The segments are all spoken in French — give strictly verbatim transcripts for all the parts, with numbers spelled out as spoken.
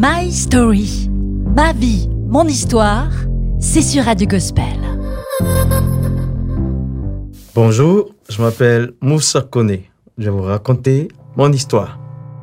My Story, ma vie, mon histoire, c'est sur Radio Gospel. Bonjour, je m'appelle Moussa Koné. Je vais vous raconter mon histoire.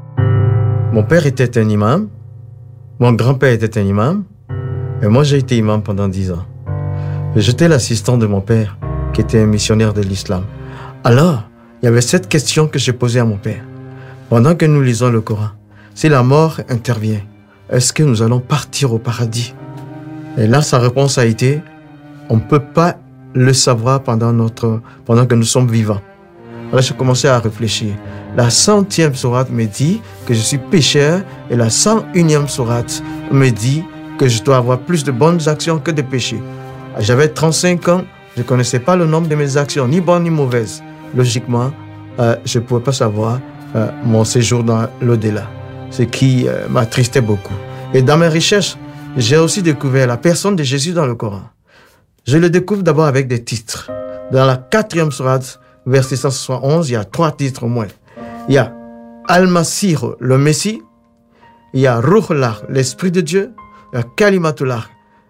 Mon père était un imam, mon grand-père était un imam, et moi j'ai été imam pendant dix ans. J'étais l'assistant de mon père, qui était un missionnaire de l'islam. Alors, il y avait cette question que j'ai posée à mon père. Pendant que nous lisons le Coran, si la mort intervient, est-ce que nous allons partir au paradis? Et là, sa réponse a été, on ne peut pas le savoir pendant, notre, pendant que nous sommes vivants. Alors j'ai commencé à réfléchir. La centième sourate me dit que je suis pécheur et la cent unième sourate me dit que je dois avoir plus de bonnes actions que de péchés. J'avais trente-cinq ans, je ne connaissais pas le nombre de mes actions, ni bonnes ni mauvaises. Logiquement, euh, je ne pouvais pas savoir euh, mon séjour dans l'au-delà, ce qui euh, m'attristait beaucoup. Et dans mes recherches, j'ai aussi découvert la personne de Jésus dans le Coran. Je le découvre d'abord avec des titres. Dans la quatrième sourate, verset cent soixante-onze, il y a trois titres au moins. Il y a Al-Masih, le Messie. Il y a Ruhullah, l'Esprit de Dieu. Il y a Kalimatullah,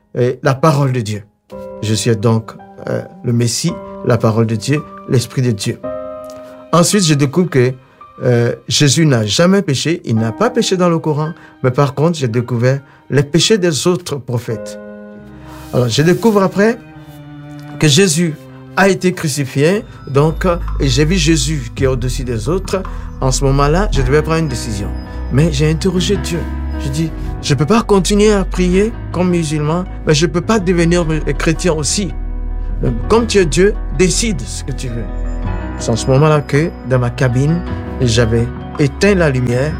la parole de Dieu. Je suis donc euh, le Messie, la parole de Dieu, l'Esprit de Dieu. Ensuite, je découvre que euh, Jésus n'a jamais péché. Il n'a pas péché dans le Coran. Mais par contre, j'ai découvert les péchés des autres prophètes. Alors, je découvre après que Jésus a été crucifié, donc, et j'ai vu Jésus qui est au-dessus des autres. En ce moment-là, je devais prendre une décision. Mais j'ai interrogé Dieu. Je dis, je ne peux pas continuer à prier comme musulman, mais je ne peux pas devenir chrétien aussi. Donc, comme tu es Dieu, décide ce que tu veux. C'est en ce moment-là que, dans ma cabine, j'avais éteint la lumière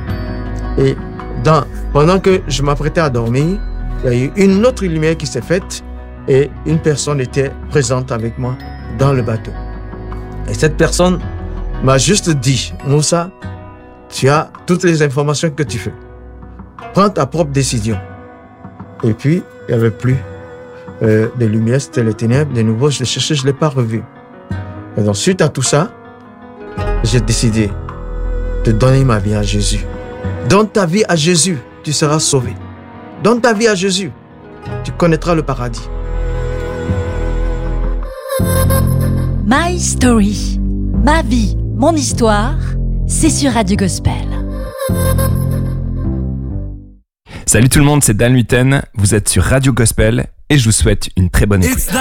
et dans, pendant que je m'apprêtais à dormir, il y a eu une autre lumière qui s'est faite et une personne était présente avec moi dans le bateau. Et cette personne m'a juste dit, Moussa, tu as toutes les informations que tu veux. Prends ta propre décision. Et puis, il n'y avait plus euh, de lumière, c'était les ténèbres. De nouveau, je l'ai cherché, je ne l'ai pas revu. Et donc, suite à tout ça, j'ai décidé de donner ma vie à Jésus. Donne ta vie à Jésus, tu seras sauvé. Donne ta vie à Jésus, tu connaîtras le paradis. My Story, ma vie, mon histoire, c'est sur Radio Gospel. Salut tout le monde, c'est Dan Luyten, vous êtes sur Radio Gospel et je vous souhaite une très bonne écoute.